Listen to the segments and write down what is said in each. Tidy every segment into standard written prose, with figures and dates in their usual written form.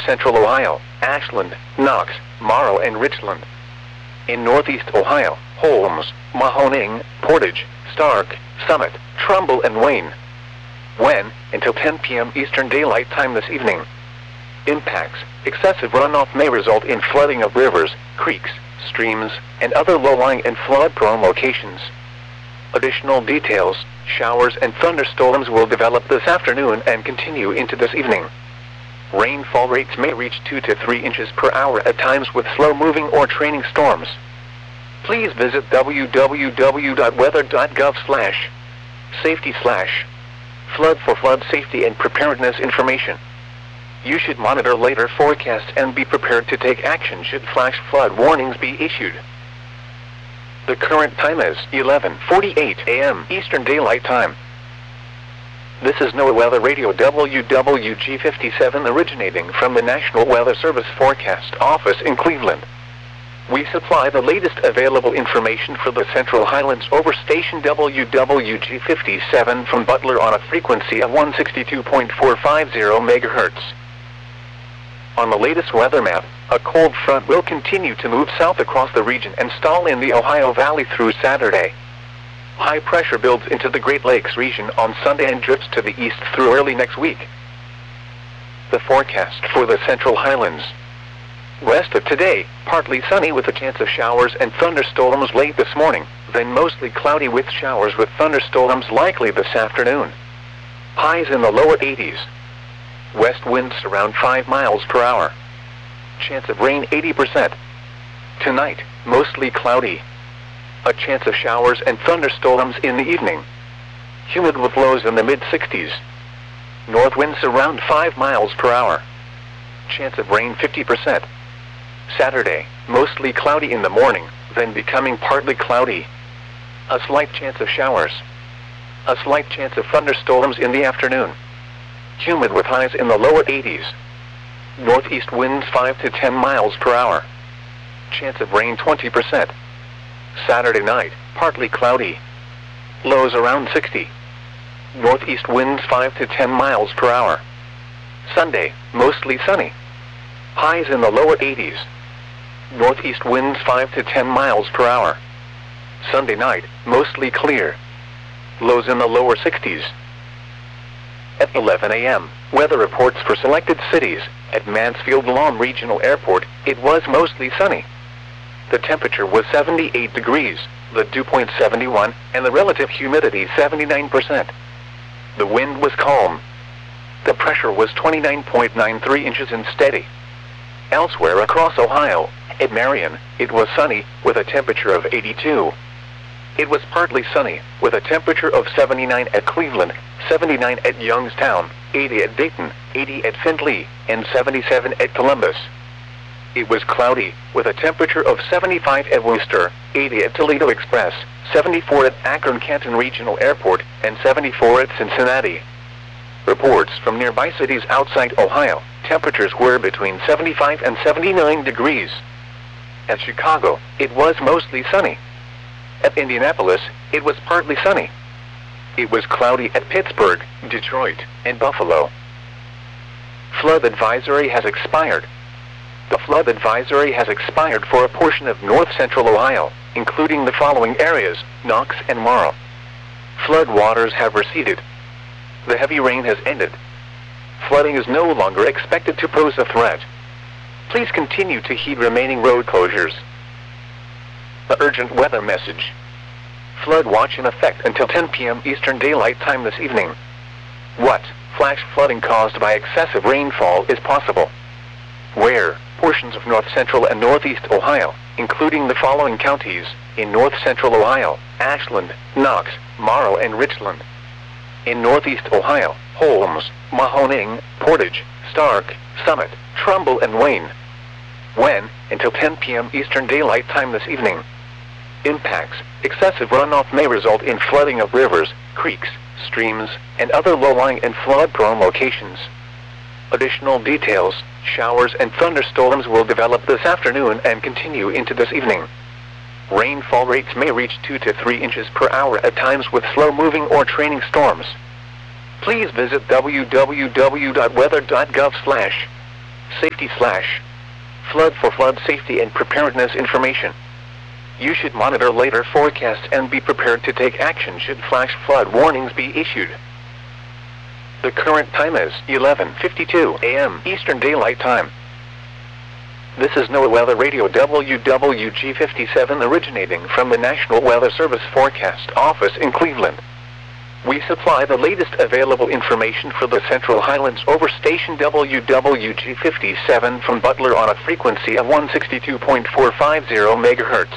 central Ohio, Ashland, Knox, Morrow, and Richland. In northeast Ohio, Holmes, Mahoning, Portage, Stark, Summit, Trumbull, and Wayne. When, until 10 p.m. Eastern Daylight Time this evening. Impacts, excessive runoff may result in flooding of rivers, creeks, streams, and other low-lying and flood-prone locations. Additional details, showers and thunderstorms will develop this afternoon and continue into this evening. Rainfall rates may reach 2 to 3 inches per hour at times with slow-moving or training storms. Please visit www.weather.gov/safety/flood for flood safety and preparedness information. You should monitor later forecasts and be prepared to take action should flash flood warnings be issued. The current time is 11:48 a.m. Eastern Daylight Time. This is NOAA Weather Radio WWG57 originating from the National Weather Service Forecast Office in Cleveland. We supply the latest available information for the Central Highlands over station WWG57 from Butler on a frequency of 162.450 MHz. On the latest weather map, a cold front will continue to move south across the region and stall in the Ohio Valley through Saturday. High pressure builds into the Great Lakes region on Sunday and drifts to the east through early next week. The forecast for the Central Highlands. West of today, partly sunny with a chance of showers and thunderstorms late this morning, then mostly cloudy with showers with thunderstorms likely this afternoon. Highs in the lower 80s. West winds around 5 miles per hour. Chance of rain 80%. Tonight, mostly cloudy. A chance of showers and thunderstorms in the evening. Humid with lows in the mid-60s. North winds around 5 miles per hour. Chance of rain 50%. Saturday, mostly cloudy in the morning, then becoming partly cloudy. A slight chance of showers. A slight chance of thunderstorms in the afternoon. Humid with highs in the lower 80s. Northeast winds 5 to 10 miles per hour. Chance of rain 20%. Saturday night, partly cloudy. Lows around 60. Northeast winds 5 to 10 miles per hour. Sunday, mostly sunny. Highs in the lower 80s. Northeast winds 5 to 10 miles per hour. Sunday night, mostly clear. Lows in the lower 60s. At 11 a.m., weather reports for selected cities. At Mansfield Lawn Regional Airport, it was mostly sunny. The temperature was 78 degrees, the dew point 71, and the relative humidity 79%. The wind was calm. The pressure was 29.93 inches and steady. Elsewhere across Ohio, at Marion, it was sunny, with a temperature of 82. It was partly sunny, with a temperature of 79 at Cleveland, 79 at Youngstown, 80 at Dayton, 80 at Findlay, and 77 at Columbus. It was cloudy, with a temperature of 75 at Worcester, 80 at Toledo Express, 74 at Akron-Canton Regional Airport, and 74 at Cincinnati. Reports from nearby cities outside Ohio, temperatures were between 75 and 79 degrees. At Chicago, it was mostly sunny. At Indianapolis, it was partly sunny. It was cloudy at Pittsburgh, Detroit, and Buffalo. Flood advisory has expired. The flood advisory has expired for a portion of north-central Ohio, including the following areas: Knox and Morrow. Flood waters have receded. The heavy rain has ended. Flooding is no longer expected to pose a threat. Please continue to heed remaining road closures. The urgent weather message. Flood watch in effect until 10 p.m. Eastern Daylight Time this evening. What flash flooding caused by excessive rainfall is possible? Where? Portions of north-central and northeast Ohio, including the following counties: in north-central Ohio, Ashland, Knox, Morrow, and Richland. In northeast Ohio, Holmes, Mahoning, Portage, Stark, Summit, Trumbull, and Wayne. When? Until 10 p.m. Eastern Daylight Time this evening. Impacts: excessive runoff may result in flooding of rivers, creeks, streams, and other low-lying and flood-prone locations. Additional details, showers and thunderstorms will develop this afternoon and continue into this evening. Rainfall rates may reach 2 to 3 inches per hour at times with slow-moving or training storms. Please visit www.weather.gov/safety/flood safety/flood for flood safety and preparedness information. You should monitor later forecasts and be prepared to take action should flash flood warnings be issued. The current time is 11:52 a.m. Eastern Daylight Time. This is NOAA Weather Radio WWG57 originating from the National Weather Service Forecast Office in Cleveland. We supply the latest available information for the Central Highlands over station WWG57 from Butler on a frequency of 162.450 MHz.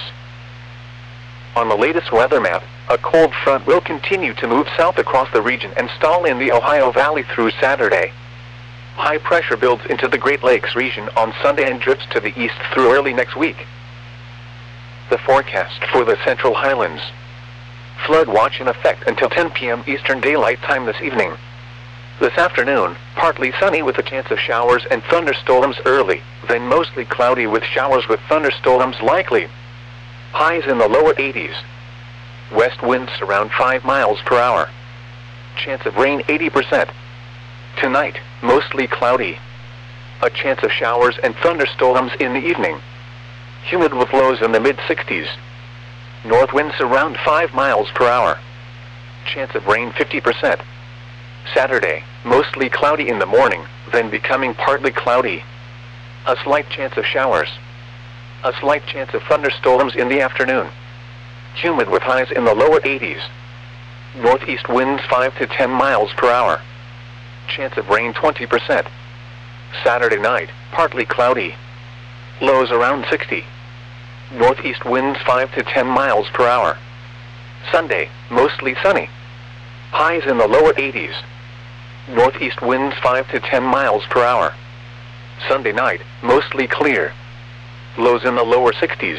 On the latest weather map, a cold front will continue to move south across the region and stall in the Ohio Valley through Saturday. High pressure builds into the Great Lakes region on Sunday and drifts to the east through early next week. The forecast for the Central Highlands. Flood watch in effect until 10 p.m. Eastern Daylight Time this evening. This afternoon, partly sunny with a chance of showers and thunderstorms early, then mostly cloudy with showers with thunderstorms likely. Highs in the lower 80s. West winds around 5 miles per hour. Chance of rain 80%. Tonight, mostly cloudy. A chance of showers and thunderstorms in the evening. Humid with lows in the mid-60s. North winds around 5 miles per hour. Chance of rain 50%. Saturday, mostly cloudy in the morning, then becoming partly cloudy. A slight chance of showers. A slight chance of thunderstorms in the afternoon. Humid with highs in the lower 80s. Northeast winds 5 to 10 miles per hour. Chance of rain 20%. Saturday night, partly cloudy. Lows around 60. Northeast winds 5 to 10 miles per hour. Sunday, mostly sunny. Highs in the lower 80s. Northeast winds 5 to 10 miles per hour. Sunday night, mostly clear. Lows in the lower 60s.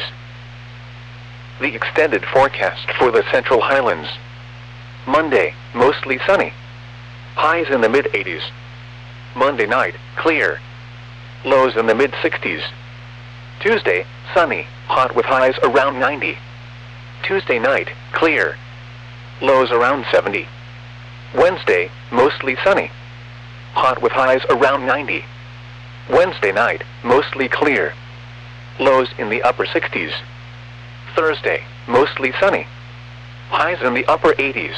The extended forecast for the Central Highlands. Monday, mostly sunny. Highs in the mid-80s. Monday night, clear. Lows in the mid-60s. Tuesday, sunny, hot with highs around 90. Tuesday night, clear. Lows around 70. Wednesday, mostly sunny. Hot with highs around 90. Wednesday night, mostly clear. Lows in the upper 60s. Thursday, mostly sunny. Highs in the upper 80s.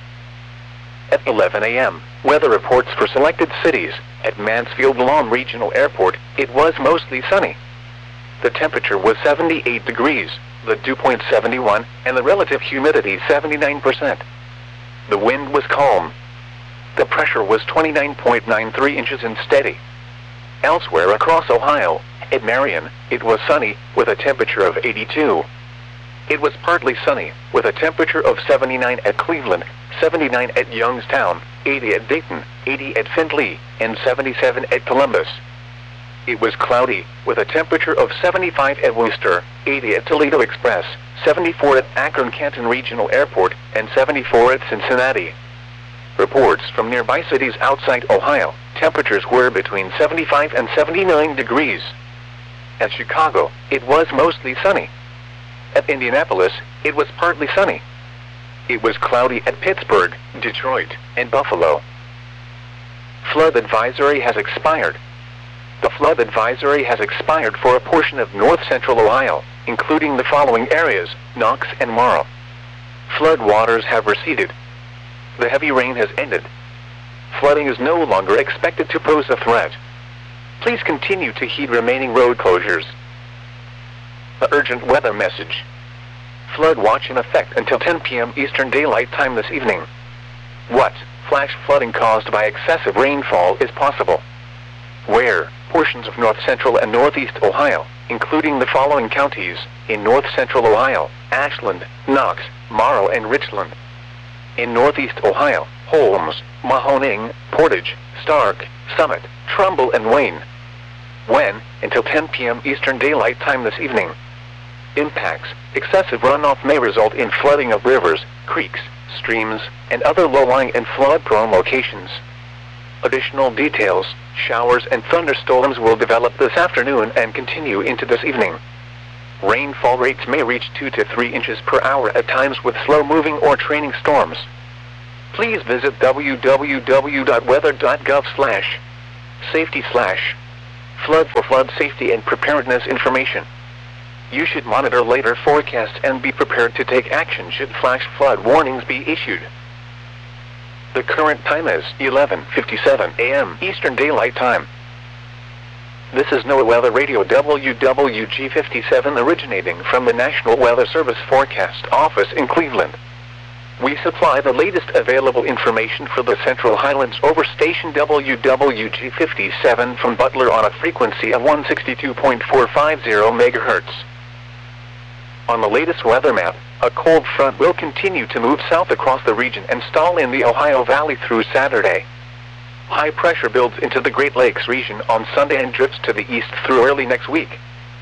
At 11 a.m., weather reports for selected cities. At Mansfield-Lom Regional Airport, it was mostly sunny. The temperature was 78 degrees, the dew point 71, and the relative humidity 79%. The wind was calm. The pressure was 29.93 inches and steady. Elsewhere across Ohio, at Marion, it was sunny, with a temperature of 82. It was partly sunny, with a temperature of 79 at Cleveland, 79 at Youngstown, 80 at Dayton, 80 at Findlay, and 77 at Columbus. It was cloudy, with a temperature of 75 at Worcester, 80 at Toledo Express, 74 at Akron-Canton Regional Airport, and 74 at Cincinnati. Reports from nearby cities outside Ohio, temperatures were between 75 and 79 degrees. At Chicago, it was mostly sunny. At Indianapolis, it was partly sunny. It was cloudy at Pittsburgh, Detroit, and Buffalo. Flood advisory has expired. The flood advisory has expired for a portion of north-central Ohio, including the following areas: Knox and Morrow. Flood waters have receded. The heavy rain has ended. Flooding is no longer expected to pose a threat. Please continue to heed remaining road closures. The urgent weather message. Flood watch in effect until 10 p.m. Eastern Daylight Time this evening. What flash flooding caused by excessive rainfall is possible? Where? Portions of north-central and northeast Ohio, including the following counties: in north-central Ohio, Ashland, Knox, Morrow, and Richland. In northeast Ohio, Holmes, Mahoning, Portage, Stark, Summit, Trumbull, and Wayne. When? Until 10 p.m. Eastern Daylight Time this evening. Impacts. Excessive runoff may result in flooding of rivers, creeks, streams, and other low-lying and flood-prone locations. Additional details: showers and thunderstorms will develop this afternoon and continue into this evening. Rainfall rates may reach 2 to 3 inches per hour at times with slow-moving or training storms. Please visit www.weather.gov/safety/ Flood for flood safety and preparedness information. You should monitor later forecasts and be prepared to take action should flash flood warnings be issued. The current time is 11:57 a.m. Eastern Daylight Time. This is NOAA Weather Radio WWG57 originating from the National Weather Service Forecast Office in Cleveland. We supply the latest available information for the Central Highlands over station WWG57 from Butler on a frequency of 162.450 MHz. On the latest weather map, a cold front will continue to move south across the region and stall in the Ohio Valley through Saturday. High pressure builds into the Great Lakes region on Sunday and drifts to the east through early next week.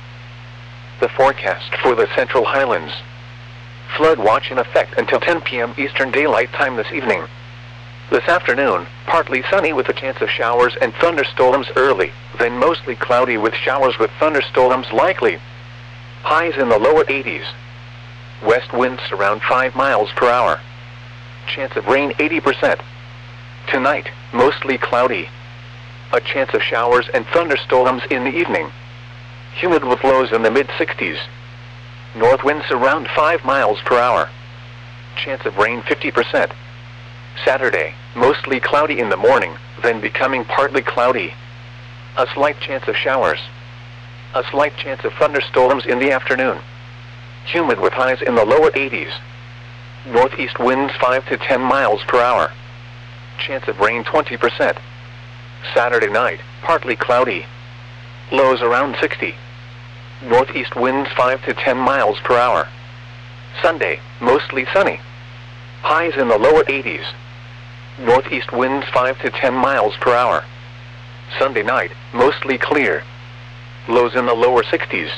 The forecast for the Central Highlands. Flood watch in effect until 10 p.m. Eastern Daylight Time this evening. This afternoon, partly sunny with a chance of showers and thunderstorms early, then mostly cloudy with showers with thunderstorms likely. Highs in the lower 80s. West winds around 5 miles per hour. Chance of rain 80%. Tonight, mostly cloudy. A chance of showers and thunderstorms in the evening. Humid with lows in the mid-60s. North winds around 5 miles per hour. Chance of rain 50%. Saturday, mostly cloudy in the morning, then becoming partly cloudy. A slight chance of showers. A slight chance of thunderstorms in the afternoon. Humid with highs in the lower 80s. Northeast winds 5 to 10 miles per hour. Chance of rain 20%. Saturday night, partly cloudy. Lows around 60. Northeast winds 5 to 10 miles per hour. Sunday, mostly sunny. Highs in the lower 80s. Northeast winds 5 to 10 miles per hour. Sunday night, mostly clear. Lows in the lower 60s.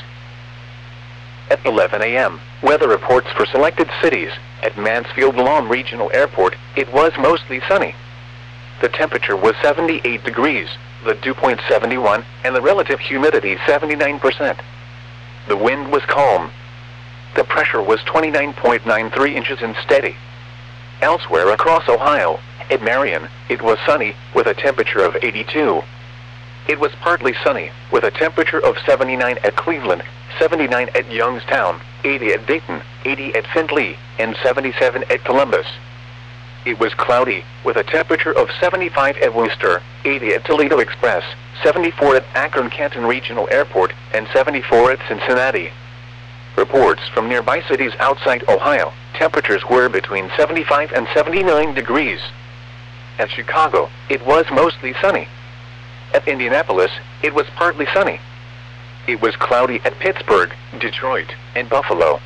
At 11 a.m., weather reports for selected cities. At Mansfield Lawn Regional Airport, it was mostly sunny. The temperature was 78 degrees, the dew point 71, and the relative humidity 79%. The wind was calm. The pressure was 29.93 inches and steady. Elsewhere across Ohio, at Marion, it was sunny, with a temperature of 82. It was partly sunny, with a temperature of 79 at Cleveland, 79 at Youngstown, 80 at Dayton, 80 at Findlay, and 77 at Columbus. It was cloudy, with a temperature of 75 at Worcester, 80 at Toledo Express, 74 at Akron-Canton Regional Airport, and 74 at Cincinnati. Reports from nearby cities outside Ohio, temperatures were between 75 and 79 degrees. At Chicago, it was mostly sunny. At Indianapolis, it was partly sunny. It was cloudy at Pittsburgh, Detroit, and Buffalo.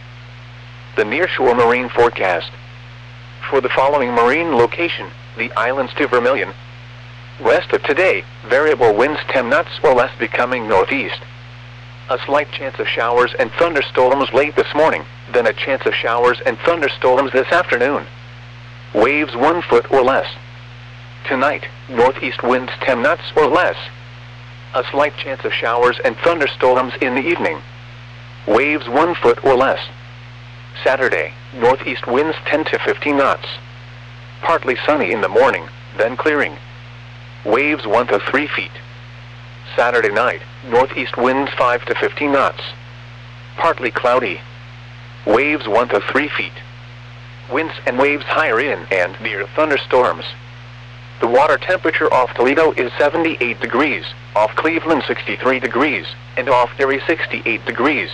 The nearshore marine forecast. For the following marine location, the islands to Vermilion. West of today, variable winds 10 knots or less becoming northeast. A slight chance of showers and thunderstorms late this morning, then a chance of showers and thunderstorms this afternoon. Waves 1 foot or less. Tonight, northeast winds 10 knots or less. A slight chance of showers and thunderstorms in the evening. Waves 1 foot or less. Saturday, northeast winds 10 to 15 knots. Partly sunny in the morning, then clearing. Waves 1 to 3 feet. Saturday night, northeast winds 5 to 15 knots. Partly cloudy. Waves 1 to 3 feet. Winds and waves higher in and near thunderstorms. The water temperature off Toledo is 78 degrees, off Cleveland 63 degrees, and off Erie 68 degrees.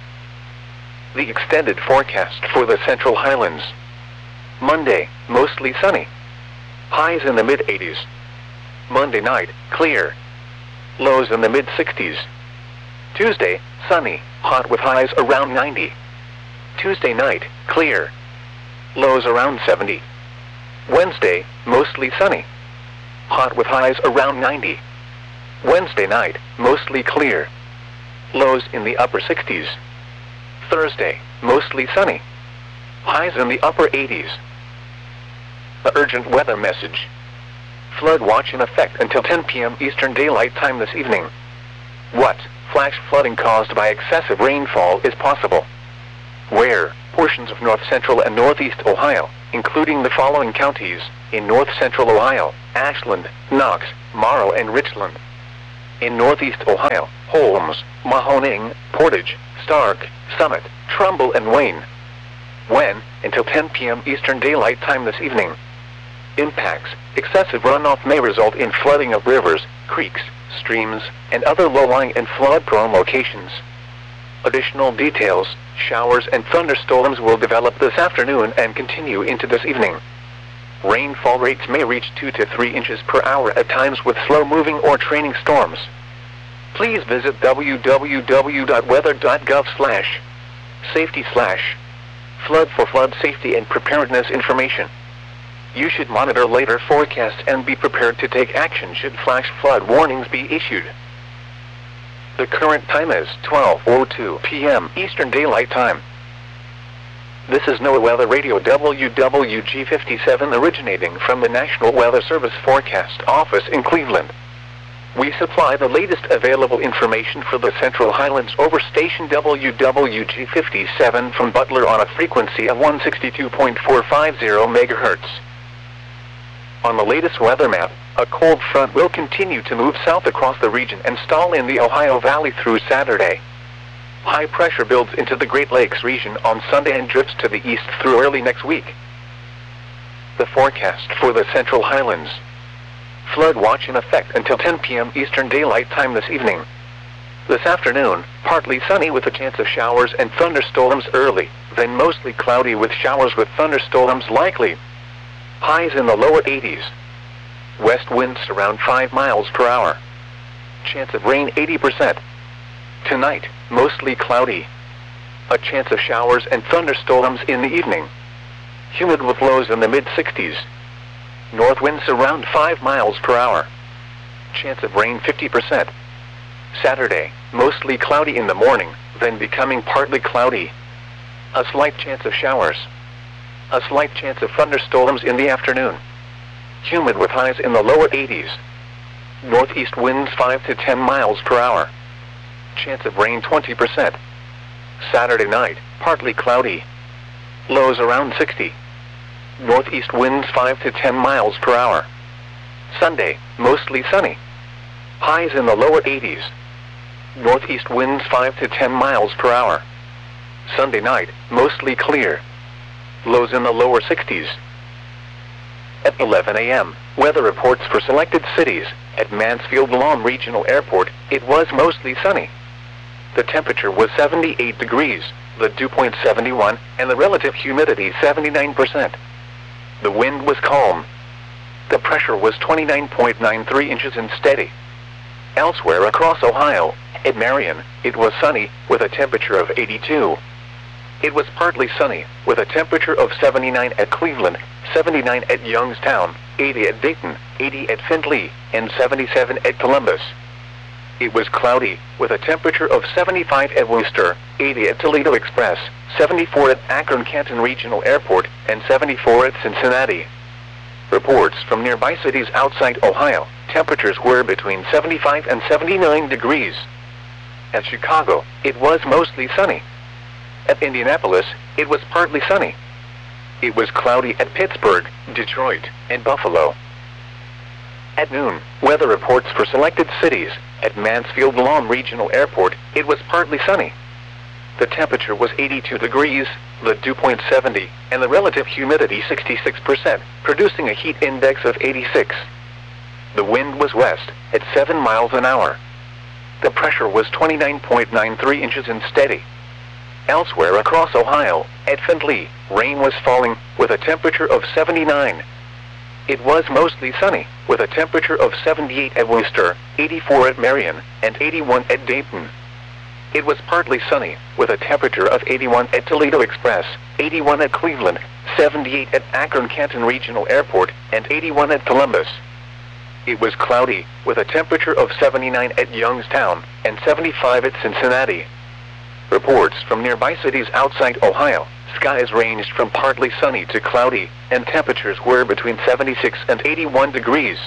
The extended forecast for the Central Highlands. Monday, mostly sunny. Highs in the mid-80s. Monday night, clear. Lows in the mid-60s. Tuesday, sunny, hot with highs around 90. Tuesday night, clear. Lows around 70. Wednesday, mostly sunny. Hot with highs around 90. Wednesday night, mostly clear. Lows in the upper 60s. Thursday, mostly sunny. Highs in the upper 80s. The urgent weather message. Flood watch in effect until 10 p.m. Eastern Daylight Time this evening. What? Flash flooding caused by excessive rainfall is possible. Where? Portions of north central and northeast Ohio, including the following counties, in north central Ohio: Ashland, Knox, Morrow, and Richland. in northeast Ohio, Holmes, Mahoning, Portage, Stark, Summit, Trumbull and Wayne. When, until 10 p.m. Eastern Daylight Time this evening. Impacts, excessive runoff may result in flooding of rivers, creeks, streams, and other low-lying and flood-prone locations. Additional details, showers and thunderstorms will develop this afternoon and continue into this evening. Rainfall rates may reach 2 to 3 inches per hour at times with slow-moving or training storms. Please visit www.weather.gov/safety/flood for flood safety and preparedness information. You should monitor later forecasts and be prepared to take action should flash flood warnings be issued. The current time is 12:02 p.m. Eastern Daylight Time. This is NOAA Weather Radio WWG57 originating from the National Weather Service Forecast Office in Cleveland. We supply the latest available information for the Central Highlands over station WWG57 from Butler on a frequency of 162.450 MHz. On the latest weather map, a cold front will continue to move south across the region and stall in the Ohio Valley through Saturday. High pressure builds into the Great Lakes region on Sunday and drifts to the east through early next week. The forecast for the Central Highlands. Flood watch in effect until 10 p.m. Eastern Daylight Time this evening. This afternoon, partly sunny with a chance of showers and thunderstorms early, then mostly cloudy with showers with thunderstorms likely. Highs in the lower 80s. West winds around 5 miles per hour. Chance of rain 80%. Tonight, mostly cloudy. A chance of showers and thunderstorms in the evening. Humid with lows in the mid-60s. North winds around 5 miles per hour. Chance of rain 50%. Saturday, mostly cloudy in the morning, then becoming partly cloudy. A slight chance of showers. A slight chance of thunderstorms in the afternoon. Humid with highs in the lower 80s. Northeast winds 5 to 10 miles per hour. Chance of rain 20%. Saturday night, partly cloudy. Lows around 60. Northeast winds 5 to 10 miles per hour. Sunday, mostly sunny. Highs in the lower 80s. Northeast winds 5 to 10 miles per hour. Sunday night, mostly clear. Lows in the lower 60s. At 11 a.m., weather reports for selected cities. At Mansfield-Lawn Regional Airport, it was mostly sunny. The temperature was 78 degrees, the dew point 71, and the relative humidity 79%. The wind was calm. The pressure was 29.93 inches and steady. Elsewhere across Ohio, at Marion, it was sunny, with a temperature of 82. It was partly sunny, with a temperature of 79 at Cleveland, 79 at Youngstown, 80 at Dayton, 80 at Findlay, and 77 at Columbus. It was cloudy, with a temperature of 75 at Worcester, 80 at Toledo Express, 74 at Akron-Canton Regional Airport, and 74 at Cincinnati. Reports from nearby cities outside Ohio, temperatures were between 75 and 79 degrees. At Chicago, it was mostly sunny. At Indianapolis, it was partly sunny. It was cloudy at Pittsburgh, Detroit, and Buffalo. At noon, weather reports for selected cities. At Mansfield-Lawn Regional Airport, it was partly sunny. The temperature was 82 degrees, the dew point 70, and the relative humidity 66%, producing a heat index of 86. The wind was west, at 7 miles an hour. The pressure was 29.93 inches and steady. Elsewhere across Ohio, at Findlay, rain was falling, with a temperature of 79. It was mostly sunny, with a temperature of 78 at Worcester, 84 at Marion, and 81 at Dayton. It was partly sunny, with a temperature of 81 at Toledo Express, 81 at Cleveland, 78 at Akron-Canton Regional Airport, and 81 at Columbus. It was cloudy, with a temperature of 79 at Youngstown, and 75 at Cincinnati. Reports from nearby cities outside Ohio, skies ranged from partly sunny to cloudy, and temperatures were between 76 and 81 degrees.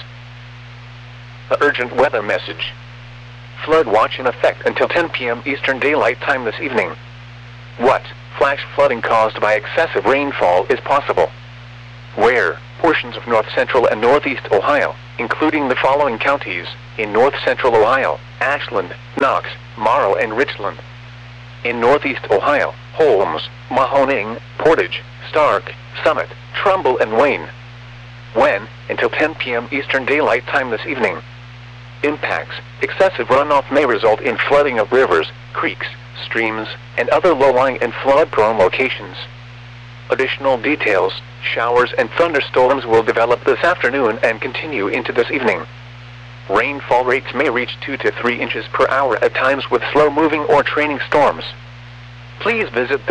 The urgent weather message. Flood watch in effect until 10 p.m. Eastern Daylight Time this evening. What flash flooding caused by excessive rainfall is possible? Where portions of north central and northeast Ohio, including the following counties: in north central Ohio, Ashland, Knox, Morrow, and Richland. In northeast Ohio, Holmes, Mahoning, Portage, Stark, Summit, Trumbull, and Wayne. When? Until 10 p.m. Eastern Daylight Time this evening. Impacts: excessive runoff may result in flooding of rivers, creeks, streams, and other low-lying and flood-prone locations. Additional details: showers and thunderstorms will develop this afternoon and continue into this evening. Rainfall rates may reach 2 to 3 inches per hour at times with slow-moving or training storms. Please visit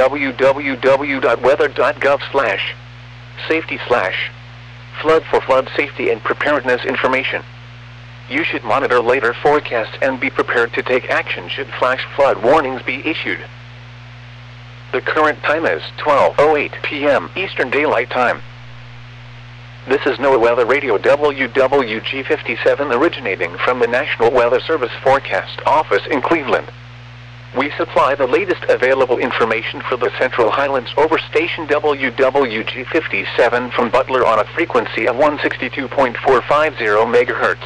www.weather.gov/safety/flood for flood safety and preparedness information. You should monitor later forecasts and be prepared to take action should flash flood warnings be issued. The current time is 12:08 p.m. Eastern Daylight Time. This is NOAA Weather Radio WWG57 originating from the National Weather Service Forecast Office in Cleveland. We supply the latest available information for the Central Highlands over station WWG57 from Butler on a frequency of 162.450 MHz.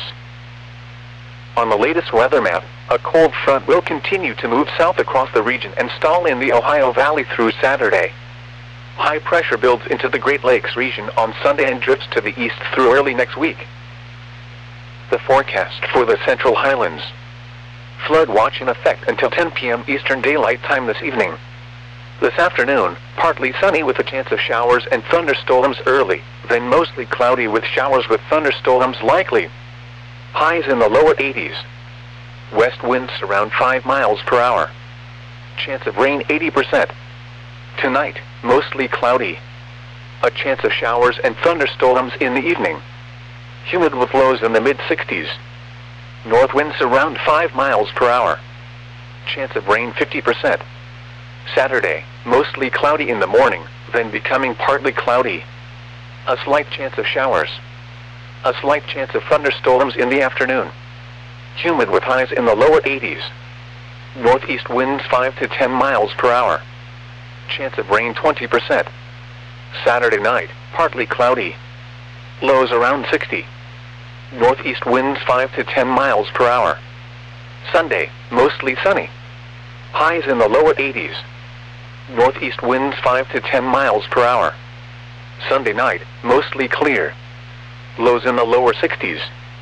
On the latest weather map, a cold front will continue to move south across the region and stall in the Ohio Valley through Saturday. High pressure builds into the Great Lakes region on Sunday and drifts to the east through early next week. The forecast for the Central Highlands. Flood watch in effect until 10 p.m. Eastern Daylight Time this evening. This afternoon, partly sunny with a chance of showers and thunderstorms early, then mostly cloudy with showers with thunderstorms likely. Highs in the lower 80s. West winds around 5 miles per hour. Chance of rain 80%. Tonight, mostly cloudy. A chance of showers and thunderstorms in the evening. Humid with lows in the mid-60s. North winds around 5 miles per hour. Chance of rain 50%. Saturday, mostly cloudy in the morning, then becoming partly cloudy. A slight chance of showers. A slight chance of thunderstorms in the afternoon. Humid with highs in the lower 80s. Northeast winds 5 to 10 miles per hour. Chance of rain 20%. Saturday night, partly cloudy. Lows around 60. Northeast winds 5 to 10 miles per hour. Sunday, mostly sunny. Highs in the lower 80s. Northeast winds 5 to 10 miles per hour. Sunday night, mostly clear. Lows in the lower 60s.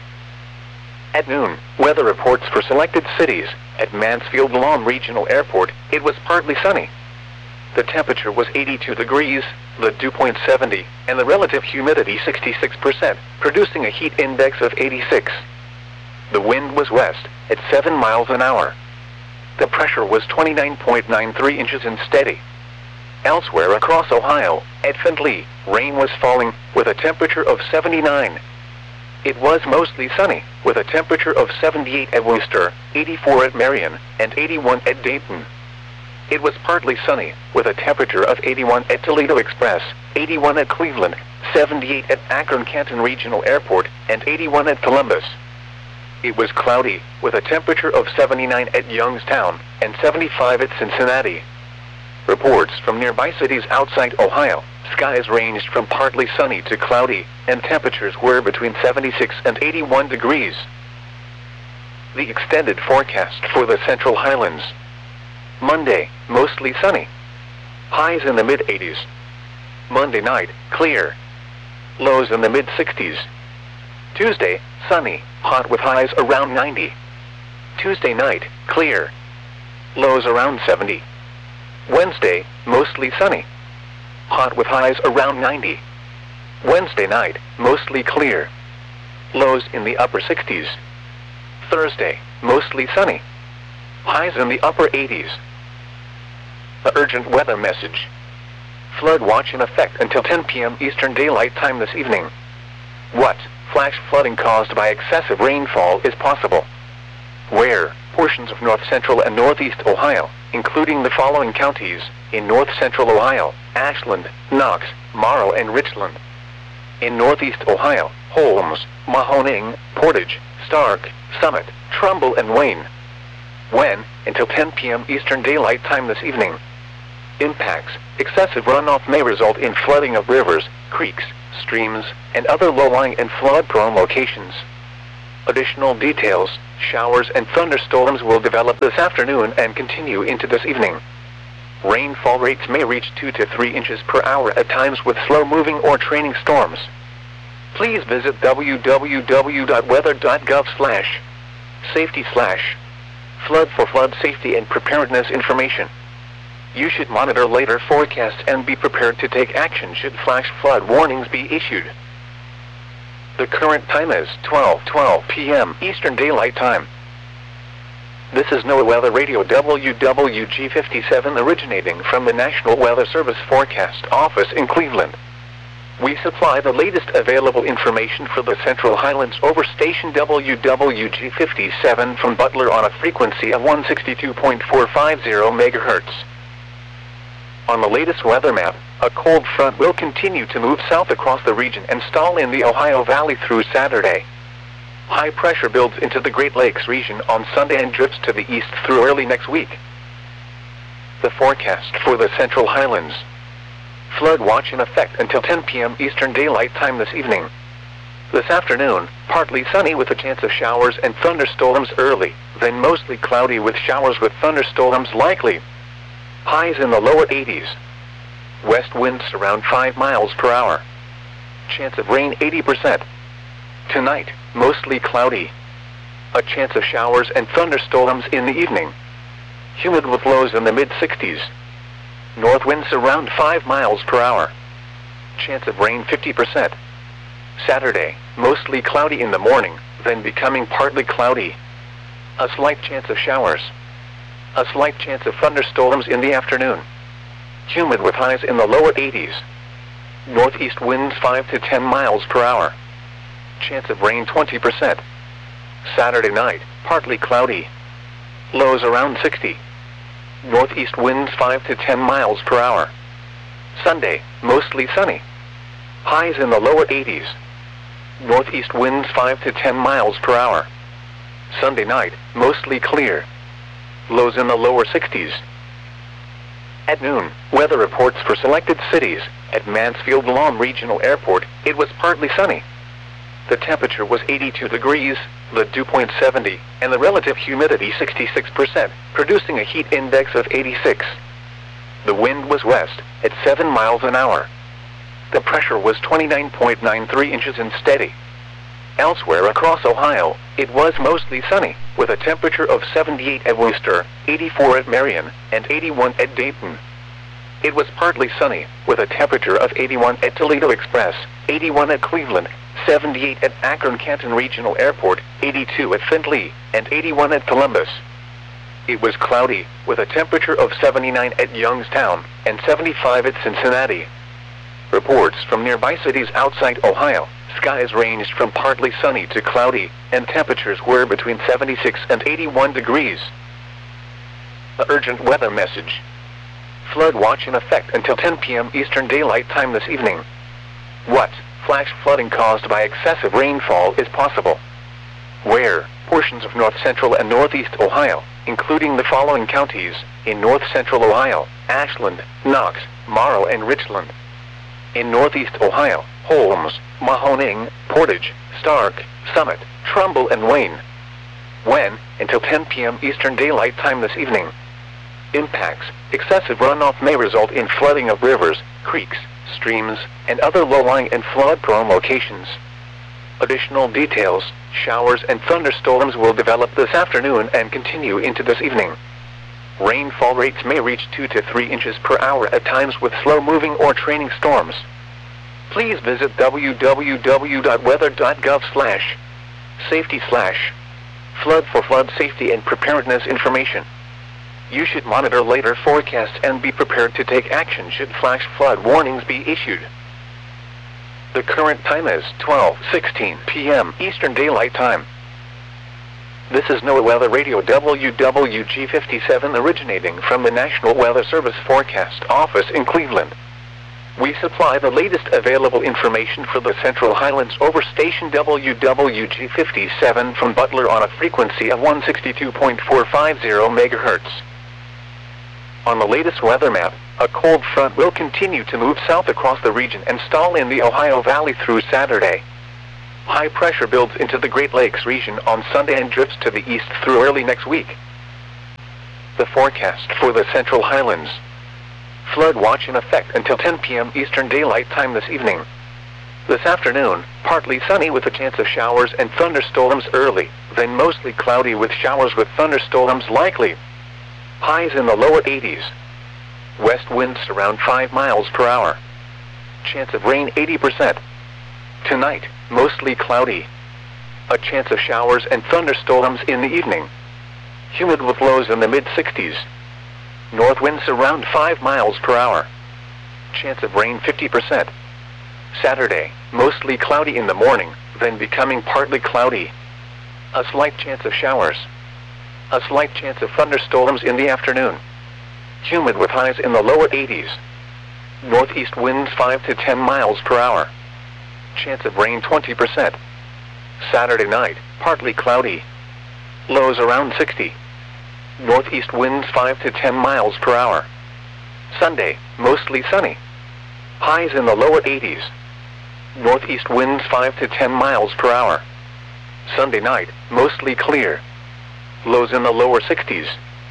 At noon, weather reports for selected cities. At Mansfield Lawn Regional Airport, it was partly sunny. The temperature was 82 degrees, the dew point 70, and the relative humidity 66%, producing a heat index of 86. The wind was west, at 7 miles an hour. The pressure was 29.93 inches and steady. Elsewhere across Ohio, at Findlay, rain was falling, with a temperature of 79. It was mostly sunny, with a temperature of 78 at Worcester, 84 at Marion, and 81 at Dayton. It was partly sunny, with a temperature of 81 at Toledo Express, 81 at Cleveland, 78 at Akron-Canton Regional Airport, and 81 at Columbus. It was cloudy, with a temperature of 79 at Youngstown, and 75 at Cincinnati. Reports from nearby cities outside Ohio, skies ranged from partly sunny to cloudy, and temperatures were between 76 and 81 degrees. The extended forecast for the Central Highlands. Monday, mostly sunny. Highs in the mid-80s. Monday night, clear. Lows in the mid-60s. Tuesday, sunny, hot with highs around 90. Tuesday night, clear. Lows around 70. Wednesday, mostly sunny. Hot with highs around 90. Wednesday night, mostly clear. Lows in the upper 60s. Thursday, mostly sunny. Highs in the upper 80s. The urgent weather message. Flood watch in effect until 10 p.m. Eastern Daylight Time this evening. What? Flash flooding caused by excessive rainfall is possible. Where? Portions of north central and northeast Ohio, including the following counties: in north central Ohio, Ashland, Knox, Morrow, and Richland. In northeast Ohio, Holmes, Mahoning, Portage, Stark, Summit, Trumbull, and Wayne. When? Until 10 p.m. Eastern Daylight Time this evening. Impacts: excessive runoff may result in flooding of rivers, creeks, streams, and other low-lying and flood-prone locations. Additional details, showers and thunderstorms will develop this afternoon and continue into this evening. Rainfall rates may reach 2 to 3 inches per hour at times with slow-moving or training storms. Please visit www.weather.gov/safety/flood for flood safety and preparedness information. You should monitor later forecasts and be prepared to take action should flash flood warnings be issued. The current time is 12:12 p.m. Eastern Daylight Time. This is NOAA Weather Radio WWG57 originating from the National Weather Service Forecast Office in Cleveland. We supply the latest available information for the Central Highlands over station WWG57 from Butler on a frequency of 162.450 MHz. On the latest weather map, a cold front will continue to move south across the region and stall in the Ohio Valley through Saturday. High pressure builds into the Great Lakes region on Sunday and drifts to the east through early next week. The forecast for the Central Highlands. Flood watch in effect until 10 p.m. Eastern Daylight Time this evening. This afternoon, partly sunny with a chance of showers and thunderstorms early, then mostly cloudy with showers with thunderstorms likely. Highs in the lower 80s. West winds around 5 miles per hour. Chance of rain 80%. Tonight, mostly cloudy. A chance of showers and thunderstorms in the evening. Humid with lows in the mid-60s. North winds around 5 miles per hour. Chance of rain 50%. Saturday, mostly cloudy in the morning, then becoming partly cloudy. A slight chance of showers. A slight chance of thunderstorms in the afternoon. Humid with highs in the lower 80s. Northeast winds 5 to 10 miles per hour. Chance of rain 20%. Saturday night, partly cloudy. Lows around 60. Northeast winds 5 to 10 miles per hour. Sunday, mostly sunny. Highs in the lower 80s. Northeast winds 5 to 10 miles per hour. Sunday night, mostly clear. Lows in the lower 60s. At noon, weather reports for selected cities. At Mansfield Lawn Regional Airport, it was partly sunny. The temperature was 82 degrees, the dew point 70, and the relative humidity 66%, producing a heat index of 86. The wind was west, at 7 miles an hour. The pressure was 29.93 inches and steady. Elsewhere across Ohio, it was mostly sunny, with a temperature of 78 at Wooster, 84 at Marion, and 81 at Dayton. It was partly sunny, with a temperature of 81 at Toledo Express, 81 at Cleveland, 78 at Akron-Canton Regional Airport, 82 at Findlay, and 81 at Columbus. It was cloudy, with a temperature of 79 at Youngstown, and 75 at Cincinnati. Reports from nearby cities outside Ohio, skies ranged from partly sunny to cloudy, and temperatures were between 76 and 81 degrees. The urgent weather message. Flood watch in effect until 10 p.m. Eastern Daylight Time this evening. What? Flash flooding caused by excessive rainfall is possible. Where? Portions of north central and northeast Ohio, including the following counties, in north central Ohio, Ashland, Knox, Morrow and Richland. In northeast Ohio, Holmes, Mahoning, Portage, Stark, Summit, Trumbull and Wayne. When? Until 10 p.m. Eastern Daylight Time this evening. Impacts. Excessive runoff may result in flooding of rivers, creeks, streams, and other low-lying and flood-prone locations. Additional details, showers and thunderstorms will develop this afternoon and continue into this evening. Rainfall rates may reach 2 to 3 inches per hour at times with slow-moving or training storms. Please visit www.weather.gov/safety/flood for flood safety and preparedness information. You should monitor later forecasts and be prepared to take action should flash flood warnings be issued. The current time is 12:16 p.m. Eastern Daylight Time. This is NOAA Weather Radio WWG57 originating from the National Weather Service Forecast Office in Cleveland. We supply the latest available information for the Central Highlands over station WWG57 from Butler on a frequency of 162.450 MHz. On the latest weather map, a cold front will continue to move south across the region and stall in the Ohio Valley through Saturday. High pressure builds into the Great Lakes region on Sunday and drifts to the east through early next week. The forecast for the Central Highlands. Flood watch in effect until 10 p.m. Eastern Daylight Time this evening. This afternoon, partly sunny with a chance of showers and thunderstorms early, then mostly cloudy with showers with thunderstorms likely. Highs in the lower 80s. West winds around 5 miles per hour. Chance of rain 80%. Tonight, mostly cloudy. A chance of showers and thunderstorms in the evening. Humid with lows in the mid-60s. North winds around 5 miles per hour. Chance of rain 50%. Saturday, mostly cloudy in the morning, then becoming partly cloudy. A slight chance of showers. A slight chance of thunderstorms in the afternoon. Humid with highs in the lower 80s. Northeast winds 5 to 10 miles per hour. Chance of rain 20%. Saturday night, partly cloudy. Lows around 60. Northeast winds 5 to 10 miles per hour. Sunday, mostly sunny. Highs in the lower 80s. Northeast winds 5 to 10 miles per hour. Sunday night, mostly clear. Lows in the lower 60s.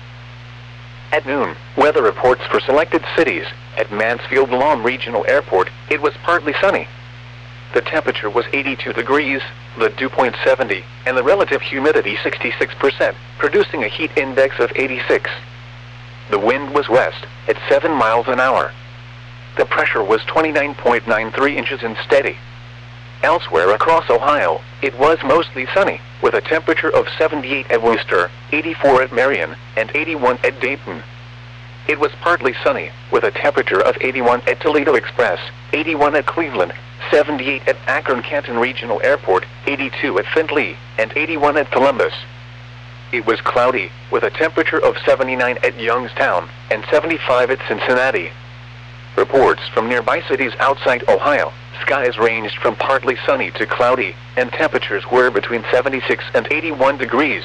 At noon, weather reports for selected cities. At Mansfield-Lom Regional Airport, it was partly sunny. The temperature was 82 degrees, the dew point 70, and the relative humidity 66%, producing a heat index of 86. The wind was west, at 7 miles an hour. The pressure was 29.93 inches and steady. Elsewhere across Ohio, it was mostly sunny, with a temperature of 78 at Wooster, 84 at Marion, and 81 at Dayton. It was partly sunny, with a temperature of 81 at Toledo Express, 81 at Cleveland, 78 at Akron-Canton Regional Airport, 82 at Findlay, and 81 at Columbus. It was cloudy, with a temperature of 79 at Youngstown, and 75 at Cincinnati. Reports from nearby cities outside Ohio, skies ranged from partly sunny to cloudy, and temperatures were between 76 and 81 degrees.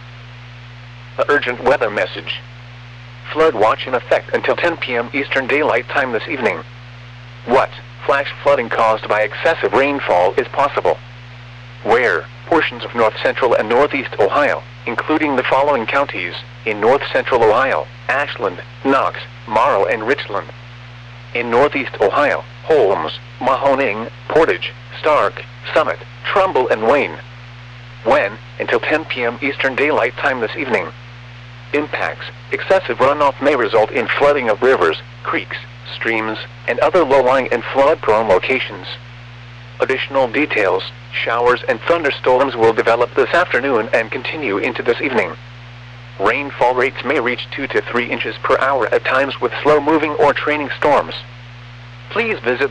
The urgent weather message. Flood watch in effect until 10 p.m. Eastern Daylight Time this evening. What? Flash flooding caused by excessive rainfall is possible. Where? Portions of north central and northeast Ohio, including the following counties, in north central Ohio, Ashland, Knox, Morrow and Richland. In northeast Ohio, Holmes, Mahoning, Portage, Stark, Summit, Trumbull and Wayne. When? Until 10 p.m. Eastern Daylight Time this evening. Impacts. Excessive runoff may result in flooding of rivers, creeks, streams, and other low-lying and flood-prone locations. Additional details, showers and thunderstorms will develop this afternoon and continue into this evening. Rainfall rates may reach 2 to 3 inches per hour at times with slow-moving or training storms. Please visit